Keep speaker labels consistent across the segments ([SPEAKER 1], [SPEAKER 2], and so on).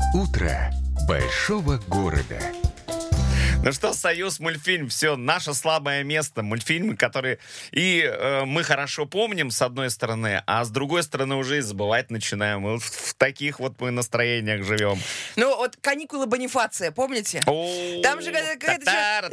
[SPEAKER 1] Утро большого города.
[SPEAKER 2] Ну что, Союз мультфильм, все, наше слабое место. Мультфильмы, которые мы хорошо помним, с одной стороны, а с другой стороны уже и забывать начинаем. Вот в таких вот мы настроениях живем.
[SPEAKER 3] Ну, вот «Каникулы Бонифация», помните? Там же какая-то...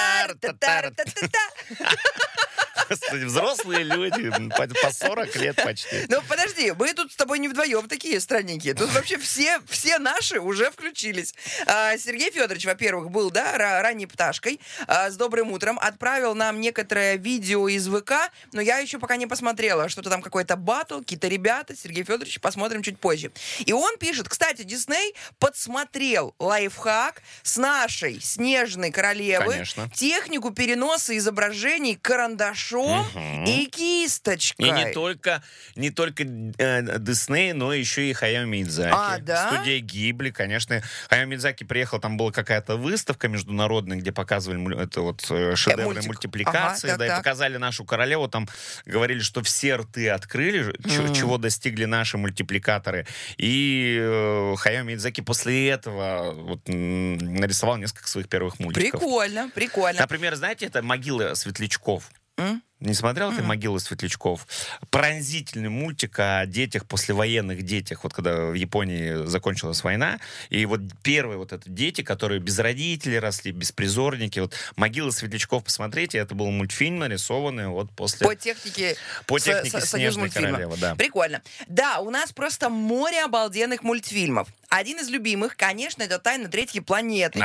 [SPEAKER 2] Господи, взрослые люди, по 40 лет почти.
[SPEAKER 3] Ну, подожди, мы тут с тобой не вдвоем такие странненькие. Тут вообще все наши уже включились. Сергей Федорович, во-первых, был, да, ранней пташкой, с добрым утром. Отправил нам некоторое видео из ВК, но я еще пока не посмотрела. Что-то там какой-то баттл, какие-то ребята. Сергей Федорович, посмотрим чуть позже. И он пишет, кстати, Дисней подсмотрел лайфхак с нашей Снежной Королевы.
[SPEAKER 2] Конечно.
[SPEAKER 3] Технику переноса изображений карандашом и кисточкой.
[SPEAKER 2] И не только Дисней, но еще и Хаяо Миядзаки.
[SPEAKER 3] Да?
[SPEAKER 2] Студия Гибли, конечно. Хаяо Миядзаки приехал, там была какая-то выставка международная, где показывали это вот шедевры мультипликации,
[SPEAKER 3] Ага,
[SPEAKER 2] и показали нашу королеву, там говорили, что все рты открыли, чего достигли наши мультипликаторы. И Хаяо Миядзаки после этого вот, нарисовал несколько своих первых мультиков.
[SPEAKER 3] Прикольно.
[SPEAKER 2] Например, знаете, это «Могила светлячков». Не смотрел ты «Могилу светлячков»? Пронзительный мультик о детях, послевоенных детях, вот когда в Японии закончилась война, и вот первые вот это дети, которые без родителей росли, беспризорники, вот «Могила светлячков», посмотрите, это был мультфильм, нарисованный вот после...
[SPEAKER 3] По технике
[SPEAKER 2] «Снежной королевы», да.
[SPEAKER 3] Прикольно. Да, у нас просто море обалденных мультфильмов. Один из любимых, конечно, это «Тайна третьей планеты».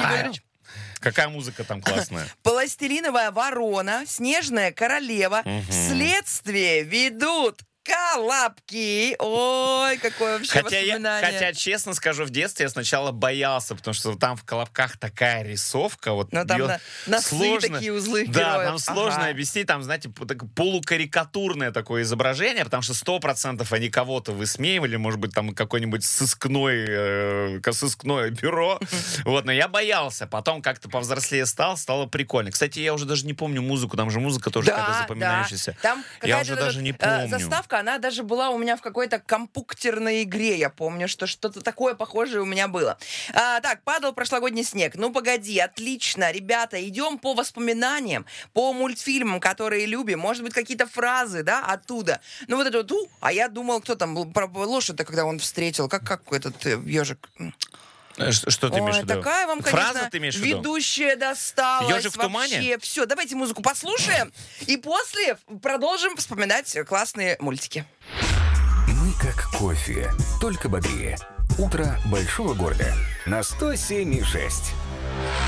[SPEAKER 2] Какая музыка там классная.
[SPEAKER 3] «Пластилиновая ворона», «Снежная королева», «Следствие ведут Колобки». Ой, какое вообще воспоминание.
[SPEAKER 2] Хотя, честно скажу, в детстве я сначала боялся, потому что там в «Колобках» такая рисовка. Вот
[SPEAKER 3] но там носы такие узлы героев.
[SPEAKER 2] Да, там сложно объяснить. Там, знаете, полукарикатурное такое изображение, потому что 100% они кого-то высмеивали, может быть, там какое-нибудь сыскное бюро. Вот, но я боялся. Потом как-то повзрослее стало прикольно. Кстати, я уже даже не помню музыку. Там же музыка тоже какая-то запоминающаяся. Я уже даже не помню.
[SPEAKER 3] Заставка, она даже была у меня в какой-то компьютерной игре. Я помню, что что-то такое похожее у меня было. Так, «Падал прошлогодний снег». Ну, погоди, отлично. Ребята, идем по воспоминаниям, по мультфильмам, которые любим. Может быть, какие-то фразы, да, оттуда. Ну, вот это вот, а я думал, кто там был, про лошадь-то, когда он встретил, как этот ежик...
[SPEAKER 2] Что ты имеешь в виду?
[SPEAKER 3] Такая вам, конечно,
[SPEAKER 2] фраза ты имеешь в виду?
[SPEAKER 3] Ведущая досталась.
[SPEAKER 2] «Ежик в тумане»?
[SPEAKER 3] Вообще. Все, давайте музыку послушаем. И после продолжим вспоминать классные мультики.
[SPEAKER 1] Мы как кофе, только бодрее. Утро большого города на 107,6.